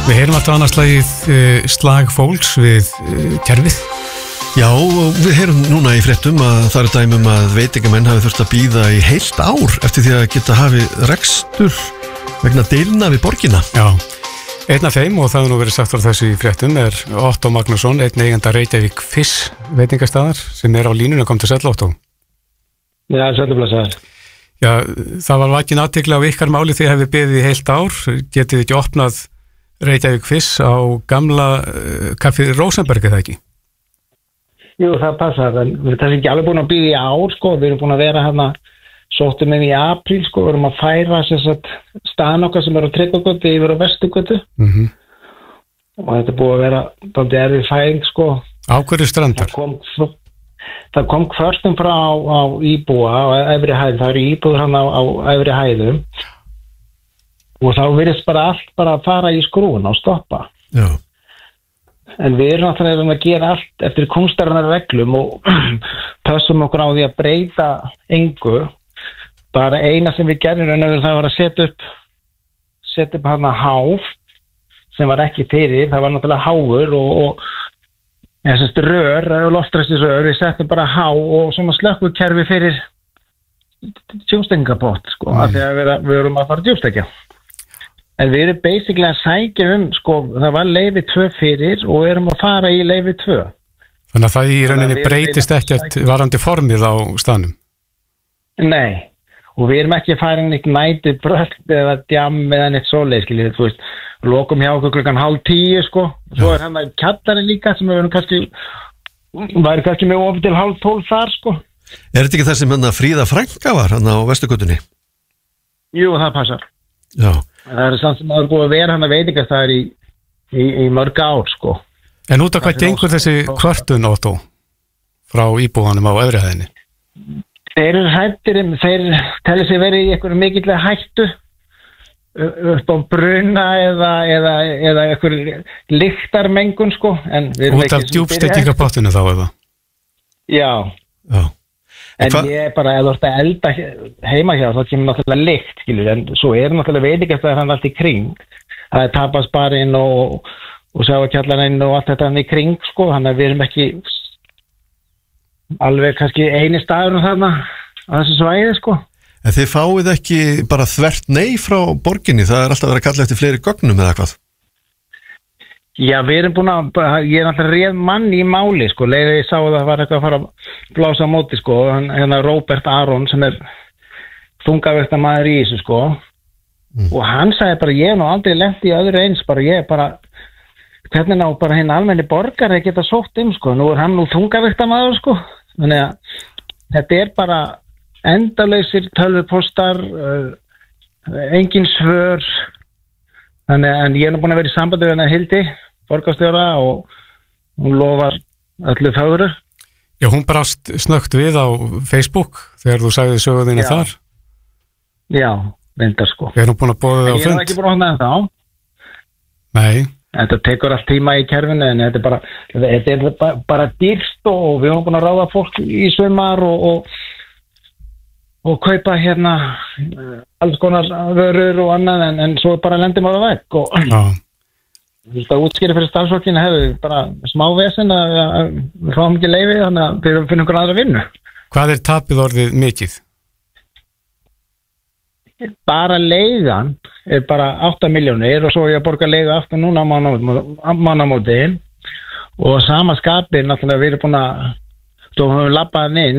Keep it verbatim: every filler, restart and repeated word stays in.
Við heyrum alltaf annars slagið uh, slag fólks við uh, kerfið. Já, og við heyrum núna í fréttum að það eru dæmum að veitingamenn hafi þurft að bíða í heilt ár eftir því að geta hafi rekstur vegna deilna við borgina. Já, einn af þeim, og það hefur nú verið sagt frá þessu í fréttum, er Otto Magnússon, einn eiganda Reykjavík Fish veitingastæðar sem er á línunni. Kom til sæll, Otto. Já, sælublasaður. Já, það var vakin athygli á ykkar máli því hefði beðið í heilt ár. Getið ekki opnað Reykjavík Fish á gamla uh, kaffi Rosenberg, eða ekki? Jú, það passar, en við erum ekki alveg búin að bíða í ár, sko, við erum búin að vera hérna, sóttum við í apríl, sko, við erum að færa sagt, staðan okkar sem er á Tryggvagötu yfir á Vesturgötu Mm-hmm. og þetta er búið að vera dálítið erfið færing, sko. Á hverju strandar? Það kom, það kom kvörstum frá á, á íbúa á efri hæð, það eru íbúður hann á, á efri hæðum og þá virðist bara allt bara að fara í skrúin og stoppa. Já. En við erum náttúrulega að gera allt eftir kúnstarinnar reglum og passum okkur á því að breyta engu. Bara eina sem við gerum en það var að setja upp setja upp hana háf sem var ekki fyrir, það var náttúrulega háur og, og eða sérst rör, loftræstisrör, við setjum bara há og svona slökkvukerfi fyrir djúpstengapott, sko, mm. af því að við, við erum að fara að djúpstekja. En við erum basically að sækja um, sko, það var leyfi tvö fyrir og við erum að fara í leyfi tvö. Þannig að það í rauninni breytist ekkert varandi formið á staðnum? Nei, og við erum ekki að fara inn eitt næti bröld eða djam eða neitt svoleið, skiljið, þú veist, lokum hjá okkur klukkan hálf tíu, sko, svo er hann að kjallarinn líka sem við erum kannski, væri kannski með ofið til hálf tólf þar, sko. Er þetta ekki það sem hann að Fríða frænka var hann á Vesturgötunni? Jú, það passar. Já. Það er samt sem að það er búið að vera hann að veitingastæðar í, í, í mörg ár, sko. En út af hvað gengur þessi kvörtun, Otto, frá íbúanum á öðru hæðinni? Þeir eru hættir, þeir telli sig verið í einhverju mikillega hættu upp á bruna eða, eða, eða einhverju lyktarmengun, sko. Út af djúpstekkingapottinu þá, eða? Já. Já. En Hva? Ég bara, ef þú ert að elda heima hjá, þá kemur náttúrulega lykt, skilur, en svo er náttúrulega veitingastæðar hann allt í kring. Það er tapasbarinn og, og sjávarkjallarinn og allt þetta hann í kring, sko, þannig að við erum ekki alveg kannski eini staður þarna á þessu svæði, sko. En þið fáið ekki bara þvert nei frá borginni, það er alltaf verið að kalla eftir fleiri gögnum eða hvað? Já, við erum búin að, ég er náttúrulega réð mann í máli, sko, leiði ég sá að það var eitthvað að fara að blása á móti, sko, hérna Róbert Aron sem er þungaversta maður í þessu, sko, mm. og hann sagði bara, ég er nú aldrei lent í öðru eins, bara ég er bara, hvernig ná bara hinn almenni borgari geta sótt um, sko, nú er hann nú þungaversta maður, sko, þannig að þetta er bara endalausir tölvupostar, uh, engin svör, þannig að ég er nú búin að vera í sambandi við hennar Hildi, borgarstjóra, og hún lofar öllu fögru. Já, hún brast snöggt við á Facebook þegar þú sagði söguðinni þar. Já, reyndar, sko. Er hún búin að boða þig á fund? Ég er ekki búin að hóna það þá. Nei. Þetta tekur allt tíma í kerfinu, en þetta er bara, þetta er bara, bara dýrst og við erum búin að ráða fólk í sumar og, og og kaupa hérna alls konar vörur og annað en, en svo bara lendum á það vekk og þú veist að útskýra fyrir starfsfólkinu hefur bara smá vesen að við fáum ekki leyfi þannig að við finnum einhvern aðra vinnu. Hvað er tapið orðið mikið? Bara leigan er bara átta milljónir og svo ég að borga leigu aftur núna á mánamóti og sama skapir náttúrulega við erum búin að þú höfum labbaðan inn